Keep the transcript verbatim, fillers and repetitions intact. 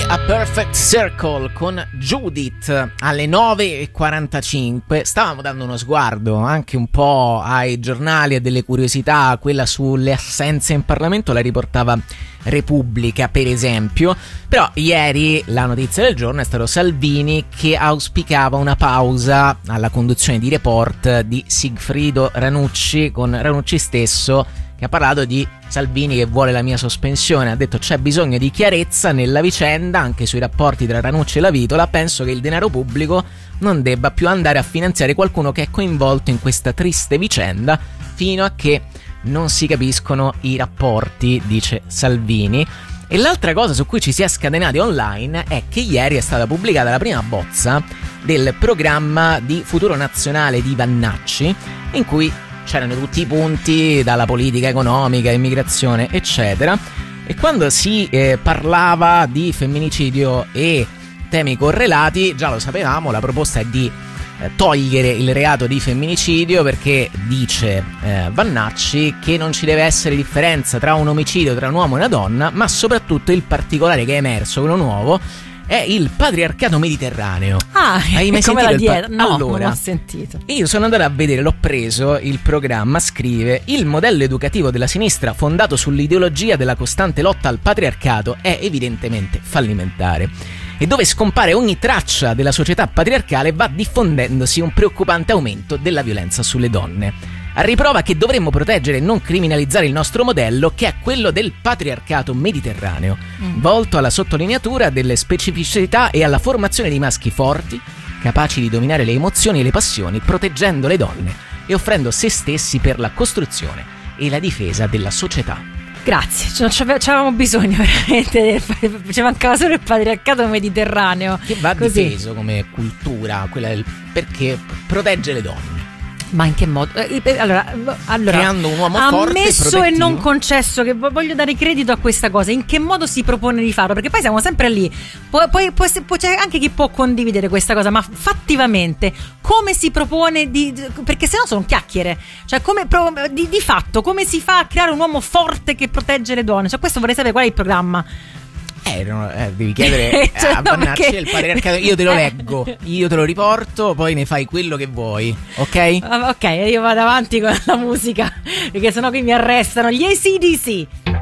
A Perfect Circle con Judith alle nove e quarantacinque. Stavamo dando uno sguardo anche un po' ai giornali e delle curiosità. Quella sulle assenze in Parlamento la riportava Repubblica, per esempio. Però ieri la notizia del giorno è stato Salvini che auspicava una pausa alla conduzione di Report di Sigfrido Ranucci, con Ranucci stesso che ha parlato di Salvini che vuole la mia sospensione. Ha detto c'è bisogno di chiarezza nella vicenda, anche sui rapporti tra Ranucci e La Vitola. Penso che il denaro pubblico non debba più andare a finanziare qualcuno che è coinvolto in questa triste vicenda fino a che non si capiscono i rapporti, dice Salvini. E l'altra cosa su cui ci si è scatenati online è che ieri è stata pubblicata la prima bozza del programma di futuro nazionale di Vannacci, in cui c'erano tutti i punti, dalla politica economica, immigrazione, eccetera. E quando si eh, parlava di femminicidio e temi correlati, già lo sapevamo, la proposta è di eh, togliere il reato di femminicidio, perché dice eh, Vannacci che non ci deve essere differenza tra un omicidio tra un uomo e una donna, ma soprattutto il particolare che è emerso, quello nuovo, è il patriarcato mediterraneo. Ah, hai mai come sentito la il dieta? pa- No, allora, non ho sentito. Io sono andato a vedere, l'ho preso, il programma scrive: il modello educativo della sinistra fondato sull'ideologia della costante lotta al patriarcato è evidentemente fallimentare, e dove scompare ogni traccia della società patriarcale va diffondendosi un preoccupante aumento della violenza sulle donne. A riprova che dovremmo proteggere e non criminalizzare il nostro modello, che è quello del patriarcato mediterraneo, mm. volto alla sottolineatura delle specificità e alla formazione di maschi forti, capaci di dominare le emozioni e le passioni, proteggendo le donne e offrendo se stessi per la costruzione e la difesa della società. Grazie, non c'avevamo bisogno veramente, ci mancava solo il patriarcato mediterraneo. Che va Così. difeso come cultura, quella del, perché protegge le donne. Ma in che modo? Allora, allora creando un uomo forte, ammesso e non concesso, che voglio dare credito a questa cosa. In che modo si propone di farlo? Perché poi siamo sempre lì. Poi, poi, poi c'è anche chi può condividere questa cosa, ma fattivamente come si propone di, perché sennò sono chiacchiere. Cioè, come di, di fatto come si fa a creare un uomo forte che protegge le donne? Cioè, questo vorrei sapere qual è il programma. Eh, no, eh, devi chiedere cioè, a no, Vannacci perché... il patriarcato. Io te lo leggo, io te lo riporto, poi ne fai quello che vuoi, ok? Ok, io vado avanti con la musica, perché sennò qui mi arrestano gli A C D C.